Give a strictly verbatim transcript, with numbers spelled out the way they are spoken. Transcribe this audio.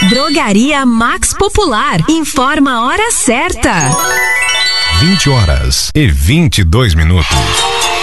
Drogaria Max Popular. Informa a hora certa. vinte horas e vinte e dois minutos.